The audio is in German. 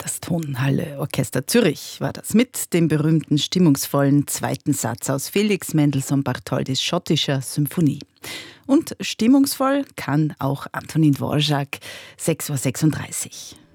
Das Tonhalle Orchester Zürich war das mit dem berühmten stimmungsvollen zweiten Satz aus Felix Mendelssohn Bartholdys schottischer Symphonie. Und stimmungsvoll kann auch Antonin Dvorak, 6:36 Uhr.